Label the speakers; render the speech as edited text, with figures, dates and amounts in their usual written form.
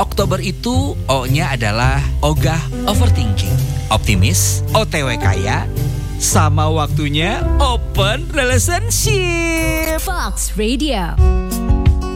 Speaker 1: Oktober itu O-nya adalah ogah overthinking, optimis, OTW kaya, sama waktunya open relationship.
Speaker 2: Fox Radio.